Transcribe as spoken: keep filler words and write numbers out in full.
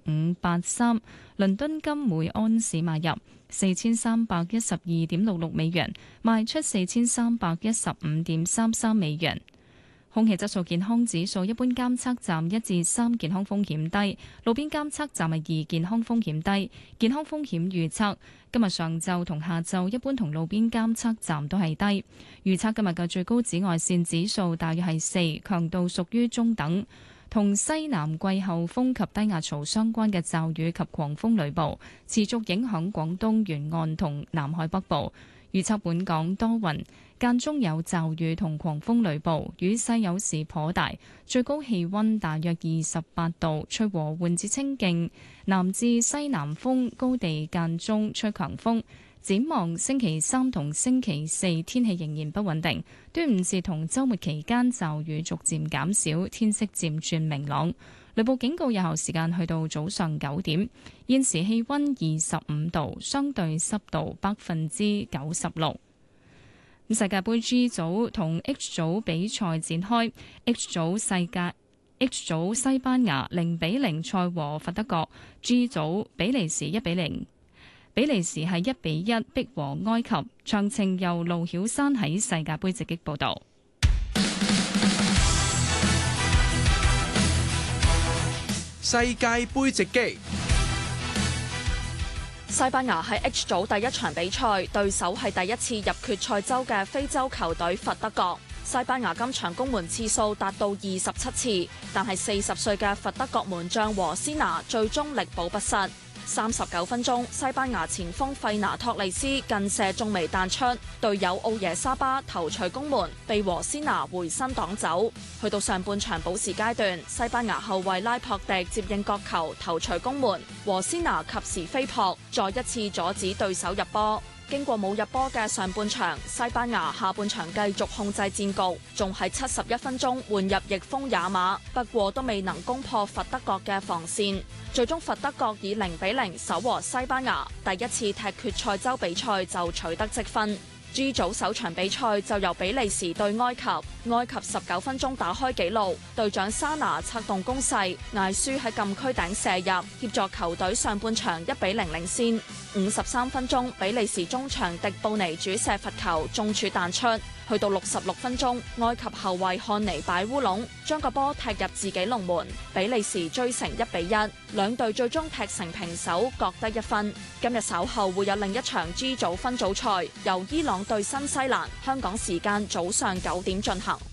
五八三，倫敦金每安士買入四千三百一十二點六六美元，賣出四千三百一十五點三三美元。空氣質素健康指數，一般監測站一至三，健康風險低，路邊監測站係二，健康風險低。健康風險預測今日上晝同下晝一般同路邊監測站都係低。預測今日嘅最高紫外線指數大約係四，強度屬於中等。同西南季候風及低壓槽相關嘅驟雨及狂風雷暴持續影響廣東沿岸同南海北部。預測本港多雲，間中有驟雨同狂風雷暴，雨勢有時頗大，最高氣溫大約二十八度，吹和緩至清勁南至西南風，高地間中吹強風。展望星期三同星期四天氣仍然不穩定，端午節同週末期間驟雨逐漸減少，天色漸轉明朗。雷暴警告有效時間去到早上九點。現時氣溫二十五度，相對濕度百分之九十六。世界盃 G 組同 H 組比賽展開 ，H 組世界 H 組西班牙零比零賽和佛得角 ，G 組比利時一比零。比利時係一比一逼和埃及。詳情由盧曉山喺世界盃直擊報導。 世界盃直擊。 西班牙喺 H 組第一場比賽，對手係第一次入決賽周嘅非洲球隊佛得角。西班牙今場攻門次數達到二十七次，但係四十歲嘅佛得角門將和斯拿最終力保不失。三十九分鐘，西班牙前鋒費拿托利斯近射仲未彈出，隊友奧耶沙巴頭槌攻門，被和斯拿回身擋走。去到上半場補時階段，西班牙後衛拉柏迪接應角球頭槌攻門，和斯拿及時飛撲，再一次阻止對手入波。經過冇入波嘅上半場，西班牙下半場繼續控制戰局，仲喺七十一分鐘換入翼鋒也馬，不過都未能攻破佛得角嘅防線。最終佛得角以零比零守和西班牙，第一次踢決賽周比賽就取得積分。G 組首場比賽就由比利時對埃及，埃及十九分鐘打開紀錄，隊長沙拿策動攻勢，艾舒喺禁區頂射入，協助球隊上半場一比零領先。五十三分鐘，比利時中場迪布尼主射罰球中柱彈出。去到六十六分鐘，埃及後衛漢尼擺烏龍，將個波踢入自己龍門，比利時追成一比一，兩隊最終踢成平手，各得一分。今日稍後會有另一場 G 組分組賽，由伊朗對新西蘭，香港時間早上九點進行。